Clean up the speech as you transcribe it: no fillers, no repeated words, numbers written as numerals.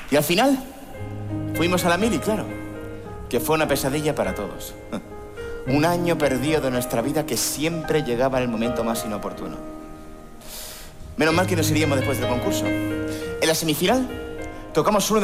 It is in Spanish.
Y al final, fuimos a la mili, claro, que fue una pesadilla para todos. Un año perdido de nuestra vida que siempre llegaba en el momento más inoportuno. Menos mal que nos iríamos después del concurso. En la semifinal, tocamos uno de